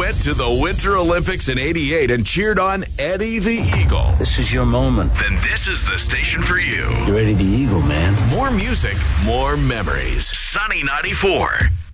went to the Winter Olympics in '88 and cheered on Eddie the Eagle, This is your moment. then this is the station for you. You're Eddie the Eagle, man. More music, more memories. Sunny 94.